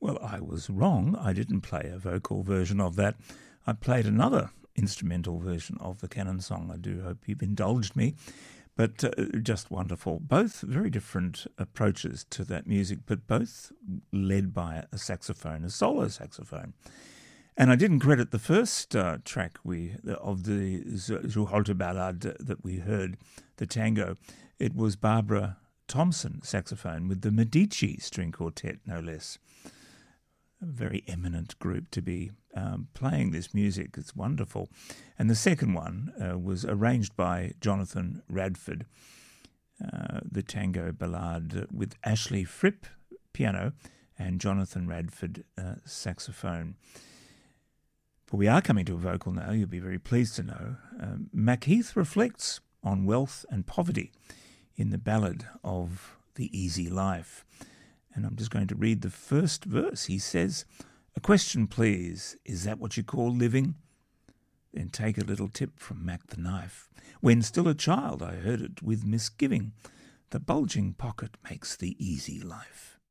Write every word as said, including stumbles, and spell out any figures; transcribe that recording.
Well, I was wrong. I didn't play a vocal version of that. I played another instrumental version of the Canon song. I do hope you've indulged me. But uh, just wonderful. Both very different approaches to that music, but both led by a saxophone, a solo saxophone. And I didn't credit the first uh, track we of the Zuholte Ballade that we heard, the tango. It was Barbara Thompson saxophone with the Medici String Quartet, no less. A very eminent group to be um, playing this music. It's wonderful. And the second one uh, was arranged by Jonathan Radford, uh, the tango ballade with Ashley Fripp, piano, and Jonathan Radford, uh, saxophone. But we are coming to a vocal now, you'll be very pleased to know. Um, Macheath reflects on wealth and poverty in the ballad of The Easy Life. And I'm just going to read the first verse. He says, "A question, please, is that what you call living? Then take a little tip from Mac the Knife. When still a child I heard it with misgiving. The bulging pocket makes the easy life."